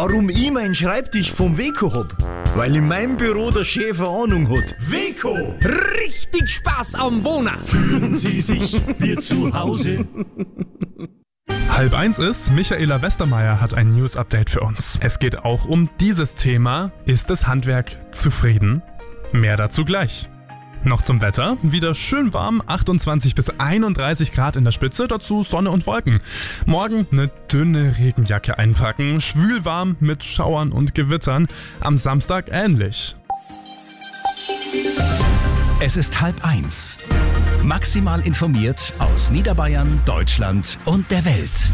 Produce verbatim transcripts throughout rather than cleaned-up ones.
Warum ich meinen Schreibtisch vom Weco hab? Weil in meinem Büro der Chef eine Ahnung hat. Weco! Richtig Spaß am Wohnen! Fühlen Sie sich wie zu Hause? Halb eins ist, Michaela Westermeier hat ein News-Update für uns. Es geht auch um dieses Thema. Ist das Handwerk zufrieden? Mehr dazu gleich. Noch zum Wetter. Wieder schön warm, achtundzwanzig bis einunddreißig Grad in der Spitze, dazu Sonne und Wolken. Morgen eine dünne Regenjacke einpacken, schwül warm mit Schauern und Gewittern. Am Samstag ähnlich. Es ist halb eins. Maximal informiert aus Niederbayern, Deutschland und der Welt.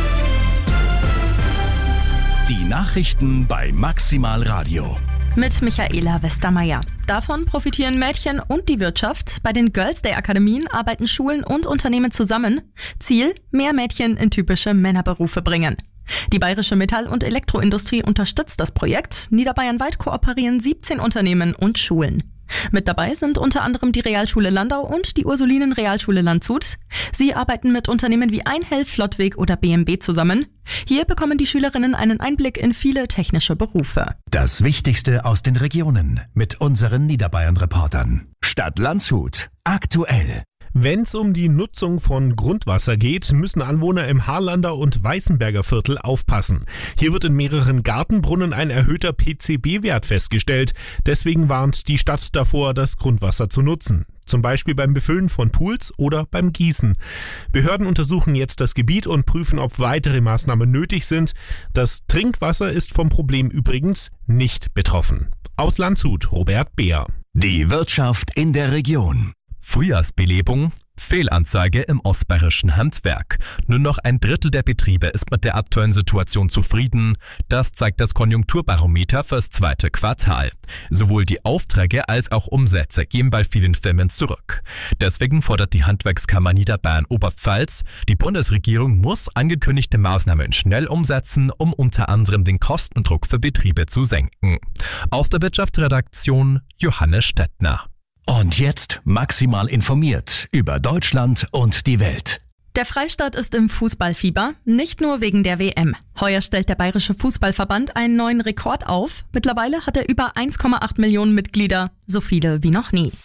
Die Nachrichten bei Maximal Radio. Mit Michaela Westermeier. Davon profitieren Mädchen und die Wirtschaft. Bei den Girls Day Akademien arbeiten Schulen und Unternehmen zusammen. Ziel: mehr Mädchen in typische Männerberufe bringen. Die bayerische Metall- und Elektroindustrie unterstützt das Projekt. Niederbayernweit kooperieren siebzehn Unternehmen und Schulen. Mit dabei sind unter anderem die Realschule Landau und die Ursulinen-Realschule Landshut. Sie arbeiten mit Unternehmen wie Einhelf, Flottweg oder B M B zusammen. Hier bekommen die Schülerinnen einen Einblick in viele technische Berufe. Das Wichtigste aus den Regionen mit unseren Niederbayern-Reportern. Stadt Landshut. Aktuell. Wenn es um die Nutzung von Grundwasser geht, müssen Anwohner im Harlander und Weißenberger Viertel aufpassen. Hier wird in mehreren Gartenbrunnen ein erhöhter P C B-Wert festgestellt. Deswegen warnt die Stadt davor, das Grundwasser zu nutzen. Zum Beispiel beim Befüllen von Pools oder beim Gießen. Behörden untersuchen jetzt das Gebiet und prüfen, ob weitere Maßnahmen nötig sind. Das Trinkwasser ist vom Problem übrigens nicht betroffen. Aus Landshut, Robert Beer. Die Wirtschaft in der Region. Frühjahrsbelebung, Fehlanzeige im ostbayerischen Handwerk. Nur noch ein Drittel der Betriebe ist mit der aktuellen Situation zufrieden. Das zeigt das Konjunkturbarometer fürs zweite Quartal. Sowohl die Aufträge als auch Umsätze gehen bei vielen Firmen zurück. Deswegen fordert die Handwerkskammer Niederbayern-Oberpfalz, die Bundesregierung muss angekündigte Maßnahmen schnell umsetzen, um unter anderem den Kostendruck für Betriebe zu senken. Aus der Wirtschaftsredaktion Johannes Stettner. Und jetzt maximal informiert über Deutschland und die Welt. Der Freistaat ist im Fußballfieber, nicht nur wegen der W M. Heuer stellt der Bayerische Fußballverband einen neuen Rekord auf. Mittlerweile hat er über eins Komma acht Millionen Mitglieder, so viele wie noch nie.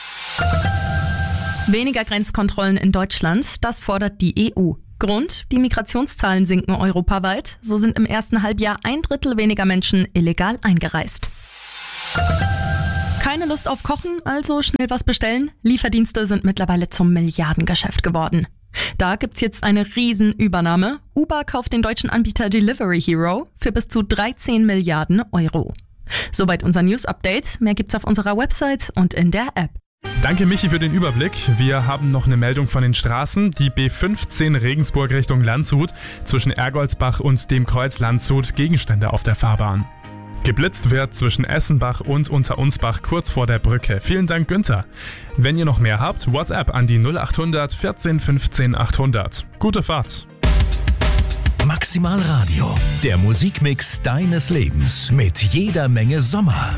Weniger Grenzkontrollen in Deutschland, das fordert die E U. Grund: die Migrationszahlen sinken europaweit. So sind im ersten Halbjahr ein Drittel weniger Menschen illegal eingereist. Keine Lust auf Kochen, also schnell was bestellen? Lieferdienste sind mittlerweile zum Milliardengeschäft geworden. Da gibt's jetzt eine Riesenübernahme. Uber kauft den deutschen Anbieter Delivery Hero für bis zu dreizehn Milliarden Euro. Soweit unser News-Update. Mehr gibt's auf unserer Website und in der App. Danke Michi für den Überblick. Wir haben noch eine Meldung von den Straßen. Die B fünfzehn Regensburg Richtung Landshut. Zwischen Ergoldsbach und dem Kreuz Landshut Gegenstände auf der Fahrbahn. Geblitzt wird zwischen Essenbach und Unterunsbach kurz vor der Brücke. Vielen Dank, Günther. Wenn ihr noch mehr habt, WhatsApp an die null achthundert vierzehn fünfzehn achthundert. Gute Fahrt. Maximal Radio, der Musikmix deines Lebens mit jeder Menge Sommer.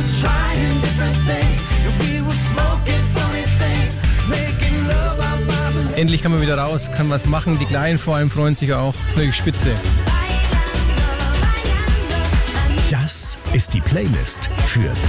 Endlich kann man wieder raus, kann was machen. Die Kleinen vor allem freuen sich auch. Das ist wirklich spitze. Das ist die Playlist für